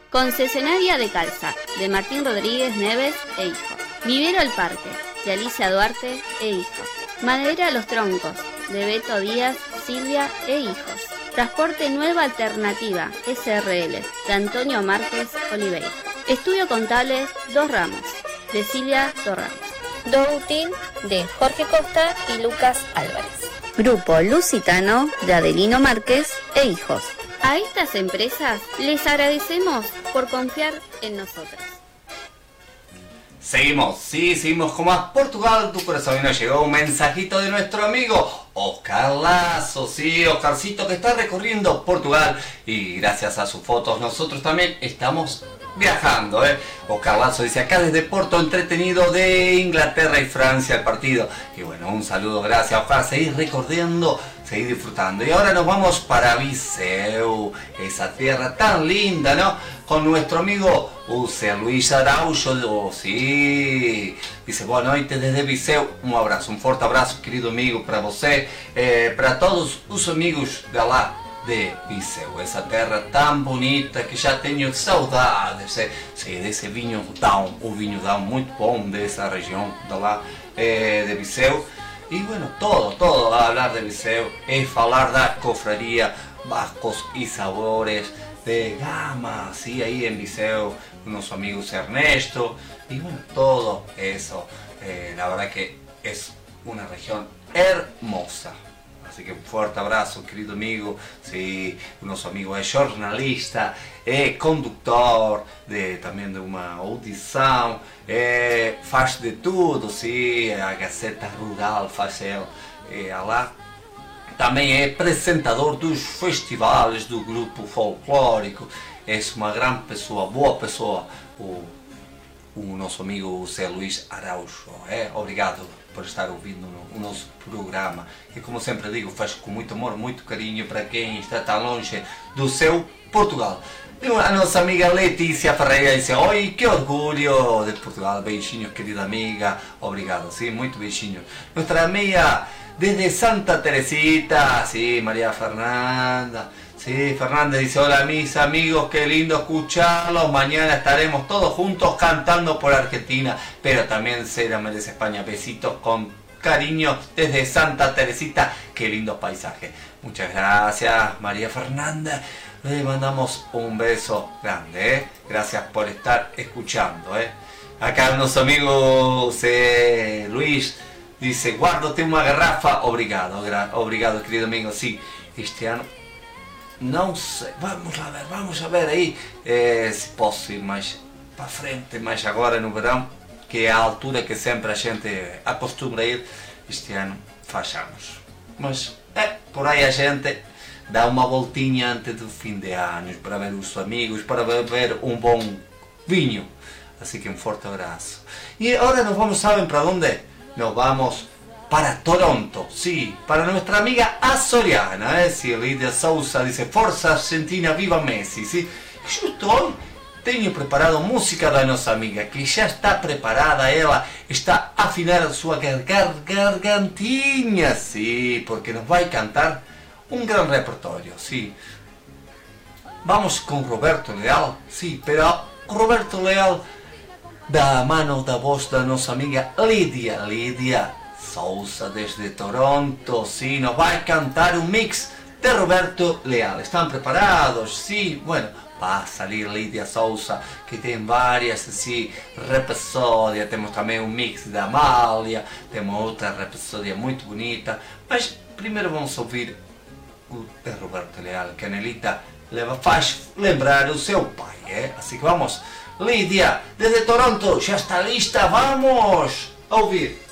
Concesionaria de calza, de Martín Rodríguez Neves e hijo. Vivero El Parque, de Alicia Duarte e hijo. Madera Los Troncos, de Beto Díaz, Silvia e hijos. Transporte Nueva Alternativa, SRL, de Antonio Márquez Oliveira. Estudio Contable Dos Ramos, de Silvia Torramos. Doutin, de Jorge Costa y Lucas Álvarez. Grupo Lusitano, de Adelino Márquez e hijos. A estas empresas les agradecemos por confiar en nosotros. Seguimos con más Portugal, tu corazón. Y nos llegó un mensajito de nuestro amigo Oscar Lazo, sí, Oscarcito, que está recorriendo Portugal y gracias a sus fotos nosotros también estamos viajando, Oscar Lazo dice acá desde Porto, entretenido de Inglaterra y Francia el partido. Y bueno, un saludo, gracias Oscar, seguir recorriendo, seguir disfrutando. Y ahora nos vamos para Viseu, esa tierra tan linda, ¿no? Con nuestro amigo José Luis Araújo, sí. Dice, boa noite desde Viseu, um abraço, um forte abraço, querido amigo, para você, para todos os amigos de lá de Viseu, essa terra tão bonita que já tenho saudades, desse vinho Down, o vinho Down muito bom dessa região de lá de Viseu. E bueno, todo a hablar de Viseu é falar da cofraria Vascos y Sabores de Gama, sí, ahí en Viseu, unos amigos Ernesto, y bueno, todo eso, la verdad que es una región hermosa. Así que un fuerte abrazo, querido amigo, sí, unos amigos, es jornalista, conductor también de una audição, faz de tudo, sí, a Gaceta Rural faz lá. Também é apresentador dos festivais do grupo folclórico, é uma grande pessoa, boa pessoa, o nosso amigo José Luis Araújo. Obrigado por estar ouvindo o nosso programa. E como sempre digo, faz com muito amor, muito carinho para quem está tão longe do seu Portugal. E a nossa amiga Letícia Ferreira disse, oi, que orgulho de Portugal, beijinhos querida amiga, obrigado, sim, muito beijinhos. Nossa amiga desde Santa Teresita, sí, María Fernanda. Sí, Fernanda dice, hola mis amigos, qué lindo escucharlos. Mañana estaremos todos juntos cantando por Argentina, pero también se la merece España. Besitos con cariño desde Santa Teresita. Qué lindo paisaje. Muchas gracias, María Fernanda. Le mandamos un beso grande, Gracias por estar escuchando, Acá nuestro amigo Luis dice, guárdate una garrafa, obrigado querido amigo, sí, este ano, não sei, vamos a ver aí, se posso ir mais para frente, mais agora no verão, que é a altura que sempre a gente acostuma a ir, este ano fachamos, mas por aí a gente dá uma voltinha antes do fim de anos, para ver os amigos, para beber um bom vinho, assim que um forte abraço. E agora nos vamos, ¿saben para onde? Nos vamos para Toronto, sí, para nuestra amiga açoriana, sí, Lidia Sousa dice, Forza Argentina, viva Messi, sí. Justo hoy tenho preparado música da nossa amiga, que já está preparada, ela está a afinar sua gargantinha, sí, porque nos vai cantar un gran repertório, sí. Vamos con Roberto Leal, sí, pero Roberto Leal da mano da voz da nossa amiga Lídia Sousa desde Toronto, sí, nos vai cantar un mix de Roberto Leal. ¿Están preparados? Sí, bueno, va a salir Lídia Sousa, que tem várias, sí, rapsódias, temos também um mix da Amália, temos outra rapsódia muito bonita, mas primeiro vamos ouvir o de Roberto Leal, que a Nelita faz lembrar o seu pai, Assim que vamos, Lídia, desde Toronto, já está lista, vamos a ouvir.